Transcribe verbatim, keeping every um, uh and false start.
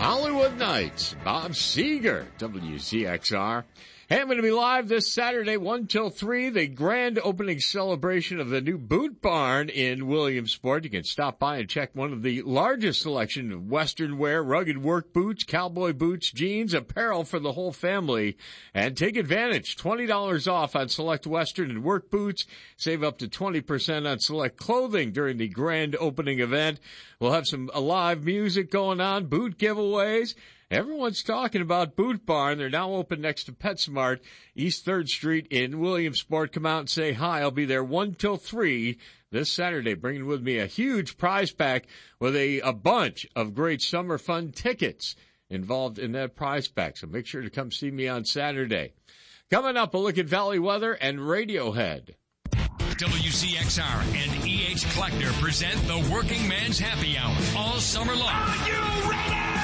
Hollywood Nights, Bob Seger, W C X R. Hey, I'm going to be live this Saturday, one till three, the grand opening celebration of the new Boot Barn in Williamsport. You can stop by and check one of the largest selection of Western wear, rugged work boots, cowboy boots, jeans, apparel for the whole family, and take advantage. twenty dollars off on select Western and work boots. Save up to twenty percent on select clothing during the grand opening event. We'll have some live music going on, boot giveaways. Everyone's talking about Boot Barn. They're now open next to PetSmart, East third Street in Williamsport. Come out and say hi. I'll be there one till three this Saturday, bringing with me a huge prize pack with a, a bunch of great summer fun tickets involved in that prize pack. So make sure to come see me on Saturday. Coming up, a look at Valley weather and Radiohead. W C X R and E H Kleckner present the Working Man's Happy Hour all summer long.